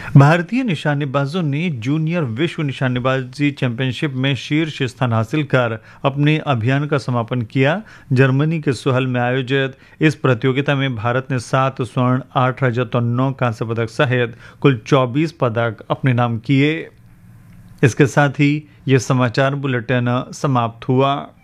भारतीय निशानेबाजों ने जूनियर विश्व निशानेबाजी चैंपियनशिप में शीर्ष स्थान हासिल कर अपने अभियान का समापन किया। जर्मनी के सोहल में आयोजित इस प्रतियोगिता में भारत ने 7 स्वर्ण, 8 रजत और 9 कांस्य पदक सहित कुल 24 पदक अपने नाम किए। इसके साथ ही ये समाचार बुलेटिन समाप्त हुआ।